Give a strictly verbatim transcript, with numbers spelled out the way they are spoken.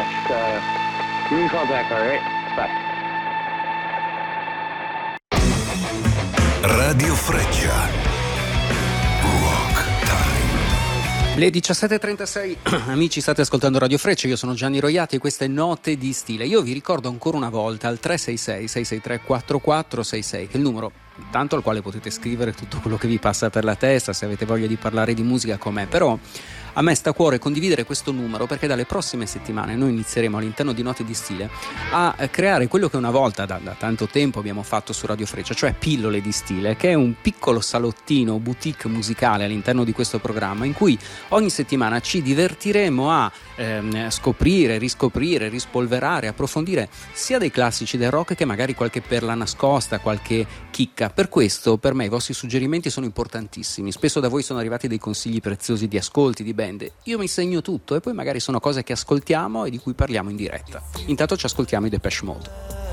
next uh, you're in contact, all right? Bye. Radio Freccia. Le diciassette e trentasei, amici, state ascoltando Radio Freccia, io sono Gianni Roiati e questa è Note di Stile. Io vi ricordo ancora una volta al tre sei sei sei sei tre quattro quattro sei sei, che è il numero tanto al quale potete scrivere tutto quello che vi passa per la testa, se avete voglia di parlare di musica con me, però a me sta a cuore condividere questo numero perché dalle prossime settimane noi inizieremo all'interno di Note di Stile a creare quello che una volta da, da tanto tempo abbiamo fatto su Radio Freccia, cioè Pillole di Stile, che è un piccolo salottino boutique musicale all'interno di questo programma in cui ogni settimana ci divertiremo a ehm, scoprire, riscoprire, rispolverare, approfondire sia dei classici del rock che magari qualche perla nascosta, qualche chicca. Per questo per me i vostri suggerimenti sono importantissimi, spesso da voi sono arrivati dei consigli preziosi di ascolti, di band. Io mi segno tutto e poi magari sono cose che ascoltiamo e di cui parliamo in diretta. Intanto ci ascoltiamo i Depeche Mode.